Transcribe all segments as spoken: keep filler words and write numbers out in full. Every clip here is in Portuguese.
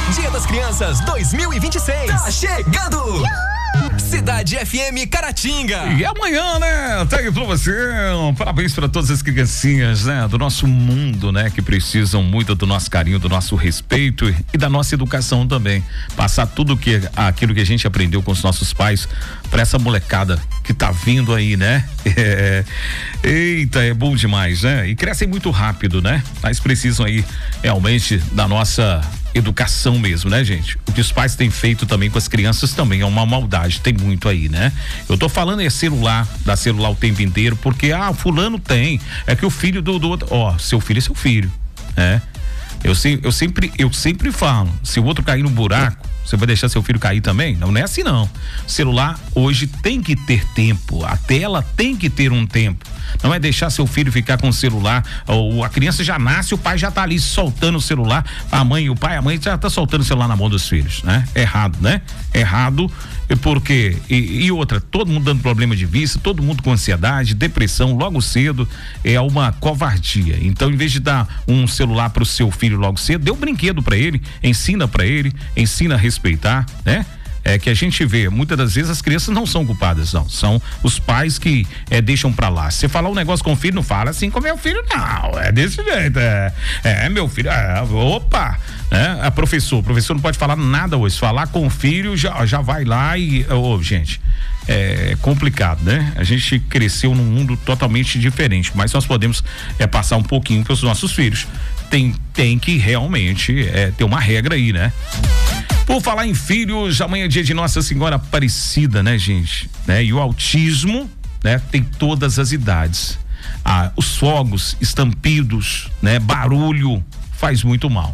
Dia das Crianças dois mil e vinte e seis. Tá chegando! Uhul! Cidade F M Caratinga. E amanhã, né? Tá aí pra você. Um parabéns pra todas as criancinhas, né? Do nosso mundo, né? Que precisam muito do nosso carinho, do nosso respeito e da nossa educação também. Passar tudo que, aquilo que a gente aprendeu com os nossos pais pra essa molecada que tá vindo aí, né? É, eita, é bom demais, né? E crescem muito rápido, né? Mas precisam aí realmente da nossa educação mesmo, né, gente? O que os pais têm feito também com as crianças também é uma maldade, tem muito aí, né? Eu tô falando é celular, dá celular o tempo inteiro, porque, ah, fulano tem, é que o filho do, do outro, ó, seu filho é seu filho, né? Eu, se, eu sempre, eu sempre falo, se o outro cair no buraco, você vai deixar seu filho cair também? Não, não é assim não. O celular hoje tem que ter tempo, a tela tem que ter um tempo. Não é deixar seu filho ficar com o celular, ou a criança já nasce, o pai já tá ali soltando o celular, a mãe e o pai, a mãe já tá soltando o celular na mão dos filhos, né? Errado, né? Errado, porque, e, e outra, todo mundo dando problema de vista, todo mundo com ansiedade, depressão, logo cedo, é uma covardia. Então, em vez de dar um celular pro seu filho logo cedo, dê um brinquedo para ele, ensina para ele, ensina a respeitar, né? É que a gente vê, muitas das vezes as crianças não são culpadas, não, são os pais que é, deixam pra lá. Se você falar um negócio com o filho, não fala assim com meu filho, não, é desse jeito, é, é meu filho, é, opa, né? A professor, o professor não pode falar nada hoje, falar com o filho, já, já vai lá e, ô, oh, gente, é complicado, né? A gente cresceu num mundo totalmente diferente, mas nós podemos é, passar um pouquinho pros nossos filhos. Tem, tem que realmente é, ter uma regra aí, né? Por falar em filhos, amanhã é dia de Nossa Senhora Aparecida, né, gente? Né? E o autismo, né? Tem todas as idades. Ah, os fogos, estampidos, né? Barulho faz muito mal.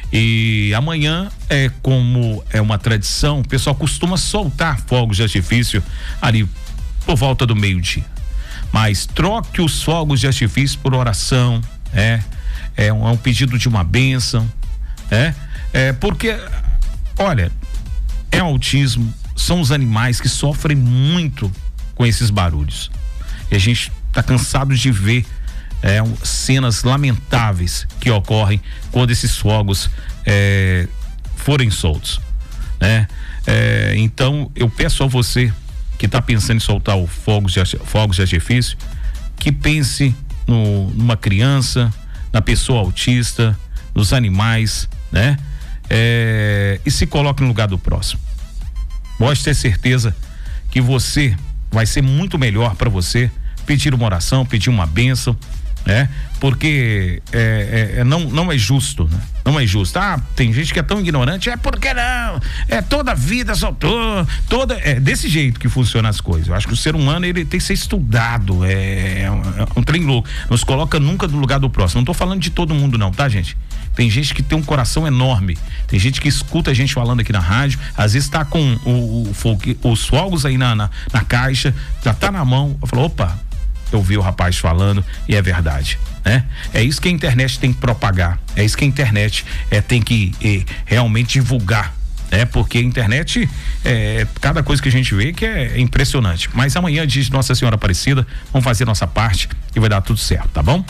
E amanhã, é como é uma tradição, o pessoal costuma soltar fogos de artifício ali por volta do meio-dia. Mas troque os fogos de artifício por oração, é, é um, é um pedido de uma bênção, é, é porque olha, é autismo, são os animais que sofrem muito com esses barulhos. E a gente tá cansado de ver é, um, cenas lamentáveis que ocorrem quando esses fogos é, forem soltos, né? É, então eu peço a você que tá pensando em soltar o fogos de, fogos de artifício, que pense no, numa criança, na pessoa autista, nos animais, né? É, e se coloque no lugar do próximo. Pode ter certeza que você vai ser muito melhor para você pedir uma oração, pedir uma bênção, né? Porque é, é, não, não é justo, né? Não é justo. Ah, tem gente que é tão ignorante, é porque não, é toda a vida soltou, toda, é desse jeito que funcionam as coisas. Eu acho que o ser humano, ele tem que ser estudado, é, é, um, é um trem louco, não se coloca nunca no lugar do próximo. Não tô falando de todo mundo não, tá, gente? Tem gente que tem um coração enorme, tem gente que escuta a gente falando aqui na rádio, às vezes tá com o, o, o, os fogos aí na, na, na caixa, já tá na mão, falou, opa, eu vi o rapaz falando e é verdade, né? É isso que a internet tem que propagar, é isso que a internet é, tem que é, realmente divulgar, né? Porque a internet, é, cada coisa que a gente vê que é impressionante, mas amanhã diz Nossa Senhora Aparecida, vamos fazer nossa parte e vai dar tudo certo, tá bom?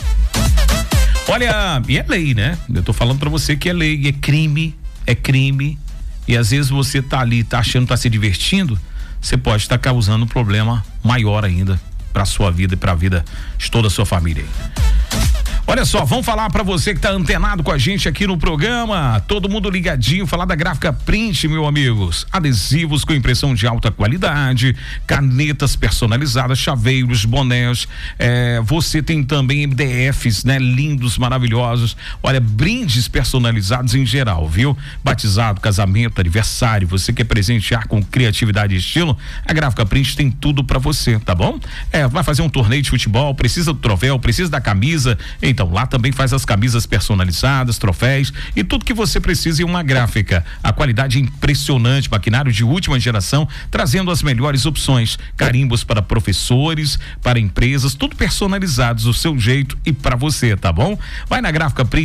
Olha, e é lei, né? Eu tô falando pra você que é lei, é crime, é crime, e às vezes você tá ali, tá achando, tá se divertindo, você pode estar causando um problema maior ainda pra sua vida e pra vida de toda a sua família aí. Olha só, vamos falar pra você que tá antenado com a gente aqui no programa, todo mundo ligadinho, falar da Gráfica Print, meus amigos, adesivos com impressão de alta qualidade, canetas personalizadas, chaveiros, bonés, é, você tem também M D Fs, né? Lindos, maravilhosos, olha, brindes personalizados em geral, viu? Batizado, casamento, aniversário, você quer presentear com criatividade e estilo, a Gráfica Print tem tudo pra você, tá bom? É, vai fazer um torneio de futebol, precisa do troféu, precisa da camisa, então lá também faz as camisas personalizadas, troféus e tudo que você precisa em uma gráfica. A qualidade é impressionante, maquinário de última geração, trazendo as melhores opções, carimbos para professores, para empresas, tudo personalizados do seu jeito e para você, tá bom? Vai na Gráfica Print